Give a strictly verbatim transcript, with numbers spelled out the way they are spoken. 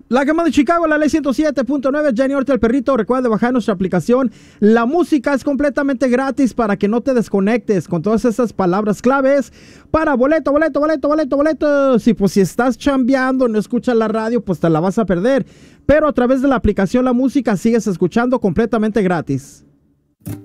La Gama de Chicago, la ley ciento siete punto nueve, Jenny Orta, el perrito. Recuerda bajar nuestra aplicación. La música es completamente gratis para que no te desconectes con todas esas palabras claves para boleto, boleto, boleto, boleto, boleto. Si pues si estás chambeando, no escuchas la radio, pues te la vas a perder. Pero a través de la aplicación La Música sigues escuchando completamente gratis.